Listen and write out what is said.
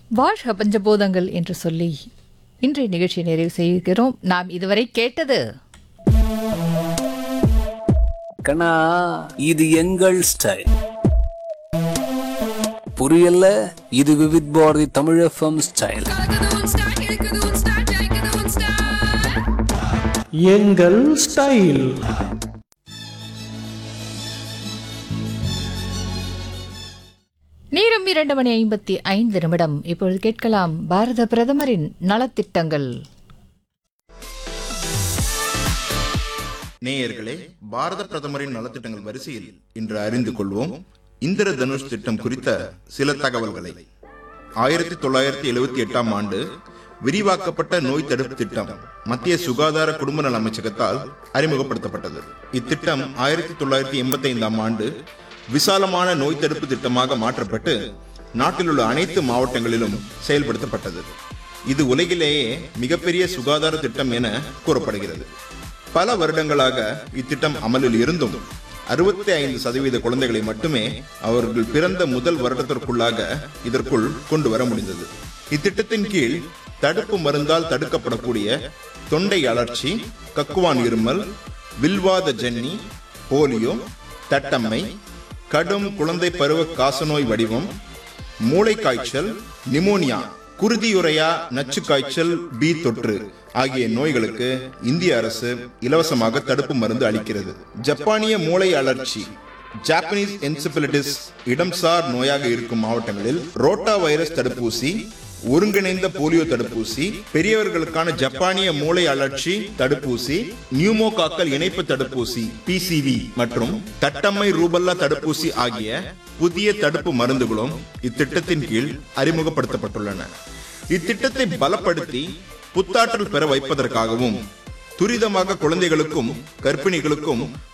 வாழ்க பஞ்சபூதங்கள் என்று சொல்லி இன்றைய நிகழ்ச்சியை நிறைவு செய்கிறோம். நாம் இதுவரை கேட்டது கண்ணா, இது எங்கள் ஸ்டைல். புரியல? இது விவித் பாரதி தமிழ் எஃப்எம் ஸ்டைல். எங்கள் ஸ்டைல். நேரம் 2:55. இப்பொழுது கேட்கலாம் பாரத பிரதமரின் நலத்திட்டங்கள். நேயர்களே, பாரத பிரதமரின் நலத்திட்டங்கள் வரிசையில் இன்று அறிந்து கொள்வோம் இந்திர தனுஷ் திட்டம் குறித்த சில தகவல்களை. 1978 ஆண்டு விரிவாக்கப்பட்ட நோய் தடுப்பு திட்டம் மத்திய சுகாதார குடும்ப நல அமைச்சகத்தால் அறிமுகப்படுத்தப்பட்டது. இத்திட்டம் 1985 ஆண்டு விசாலமான நோய் தடுப்பு திட்டமாக மாற்றப்பட்டு நாட்டில் உள்ள அனைத்து மாவட்டங்களிலும் செயல்படுத்தப்பட்டது. இது உலகிலேயே மிகப்பெரிய சுகாதார திட்டம் என கூறப்படுகிறது. பல வருடங்களாக இத்திட்டம் அமலில் இருந்தும் 65% குழந்தைகளை மட்டுமே அவர்கள் பிறந்த முதல் வருடத்திற்குள்ளாக இதற்குள் கொண்டு வர முடிந்தது. இத்திட்டத்தின் கீழ் தடுப்பு மருந்தால் தடுக்கப்படக்கூடிய தொண்டை அழற்சி, கக்குவான் இருமல், வில்வாத ஜன்னி, போலியோ, தட்டம்மை, கடும் குழந்தை பருவ காசநோய் வடிவம், மூளை காய்ச்சல், நிமோனியா, குருதியுறையா நச்சு காய்ச்சல், பி தொற்று ஆகிய நோய்களுக்கு இந்திய அரசு இலவசமாக தடுப்பு மருந்து அளிக்கிறது. ஜப்பானிய மூளை அழற்சி, ஜாப்பனீஸ் என்செபலிட்டிஸ் இடம்சார் நோயாக இருக்கும் மாவட்டங்களில் ரோட்டா வைரஸ் தடுப்பூசி, ஒருங்கிணைந்த போலியோ தடுப்பூசி, பெரியவர்களுக்கான ஜப்பானிய மூளை அழற்சி தடுப்பூசி, நியூமோகாக்கல் இணைப்பு தடுப்பூசி PCV மற்றும் தட்டம்மை ரூபல்லா தடுப்பூசி ஆகிய புதிய தடுப்பு மருந்துகளும் இத்திட்டத்தின் கீழ் அறிமுகப்படுத்தப்பட்டுள்ளன. இத்திட்டத்தை பலப்படுத்தி புத்தாற்றல் பெற வைப்பதற்காகவும் துரிதமாக குழந்தைகளுக்கும் கர்ப்பிணிகளுக்கும்